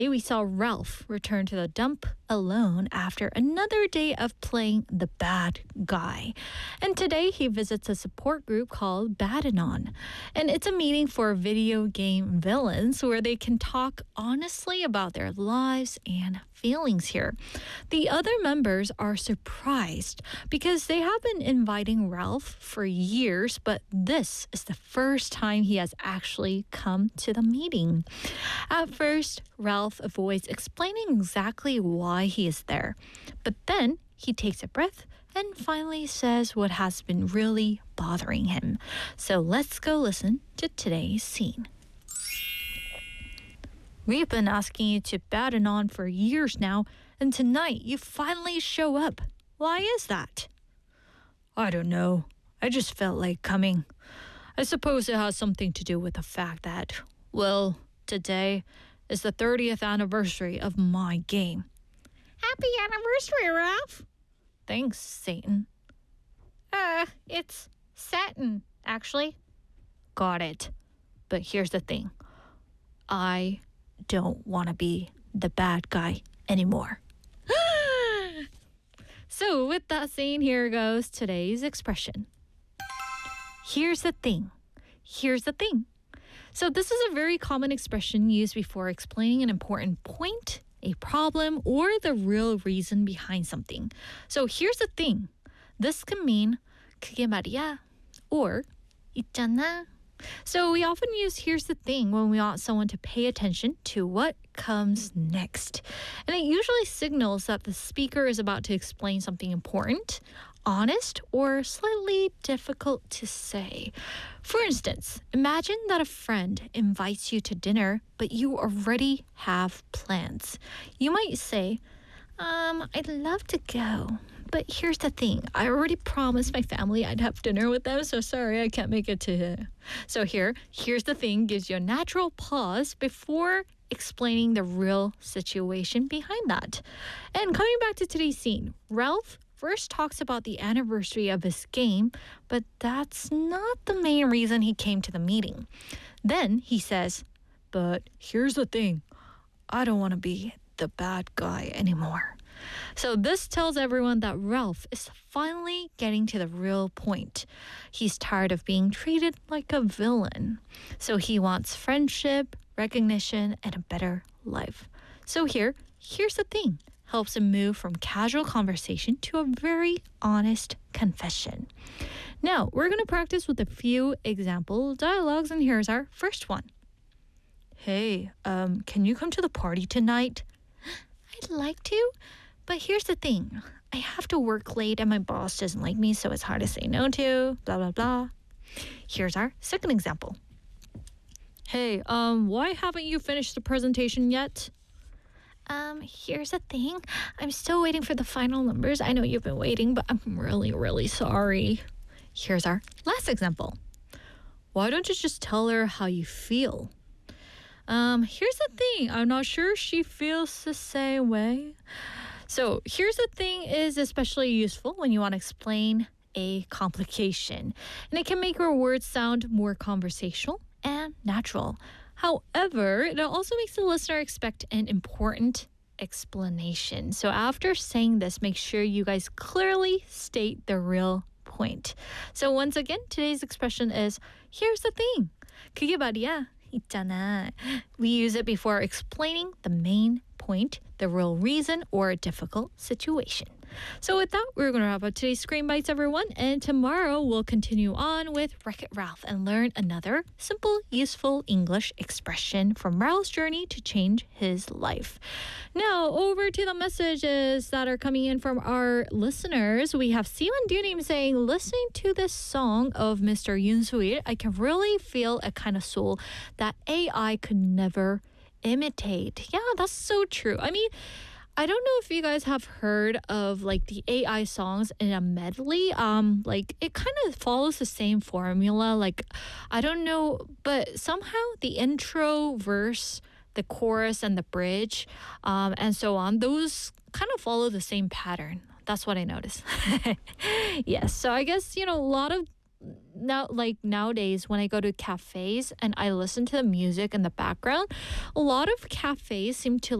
we saw Ralph return to the dump alone after another day of playing the bad guy. And today he visits a support group called Badanon. And it's a meeting for video game villains where they can talk honestly about their lives and feelings here. The other members are surprised because they have been inviting Ralph for years, but this is the first time he has actually come to the meeting. At first, Ralph avoids explaining exactly why he is there, but then he takes a breath and finally says what has been really bothering him. So let's go listen to today's scene. We've been asking you to Badanon for years now, and tonight you finally show up. Why is that? I don't know. I just felt like coming. I suppose it has something to do with the fact that, well, today is the 30th anniversary of my game. Happy anniversary, Ralph. Thanks, Satan. It's Satin, actually. Got it. But here's the thing. I don't want to be the bad guy anymore. So with that saying, here goes today's expression. Here's the thing. Here's the thing. So this is a very common expression used before explaining an important point, a problem, or the real reason behind something. So here's the thing. This can mean 그게 말이야 or 있잖아. So we often use here's the thing when we want someone to pay attention to what comes next. And it usually signals that the speaker is about to explain something important, honest, or slightly difficult to say. For instance, imagine that a friend invites you to dinner, but you already have plans. You might say, I'd love to go. But here's the thing. I already promised my family I'd have dinner with them, so sorry I can't make it to. So here's the thing gives you a natural pause before explaining the real situation behind that. And coming back to today's scene, Ralph first talks about the anniversary of his game, but that's not the main reason he came to the meeting. Then he says, but here's the thing. I don't want to be the bad guy anymore. So this tells everyone that Ralph is finally getting to the real point. He's tired of being treated like a villain. So he wants friendship, recognition, and a better life. So here's the thing. Helps him move from casual conversation to a very honest confession. Now, we're going to practice with a few example dialogues, and here's our first one. Hey, can you come to the party tonight? I'd like to, but here's the thing. I have to work late and my boss doesn't like me, so it's hard to say no to, blah, blah, blah. Here's our second example. Hey, why haven't you finished the presentation yet? Here's the thing. I'm still waiting for the final numbers. I know you've been waiting, but I'm really, really sorry. Here's our last example. Why don't you just tell her how you feel? Here's the thing. I'm not sure she feels the same way. So here's the thing is especially useful when you want to explain a complication. And it can make your words sound more conversational and natural. However, it also makes the listener expect an important explanation. So after saying this, make sure you guys clearly state the real point. So once again, today's expression is, here's the thing. 그게 말이야. 있잖아. We use it before explaining the main point, the real reason, or a difficult situation. So with that, we're going to wrap up today's Screen Bites, everyone. And tomorrow, we'll continue on with Wreck-It Ralph and learn another simple, useful English expression from Ralph's journey to change his life. Now, over to the messages that are coming in from our listeners. We have Siwan Dunim saying, listening to this song of Mr. Yoon Soo-il, I can really feel a kind of soul that AI could never imitate. Yeah, that's so true. I mean, I don't know if you guys have heard of like the AI songs in a medley. Like it kind of follows the same formula. Like I don't know, but somehow the intro, verse, the chorus, and the bridge, and so on, those kind of follow the same pattern. That's what I noticed. Yes, so I guess a lot of now, like nowadays, when I go to cafes and I listen to the music in the background, a lot of cafes seem to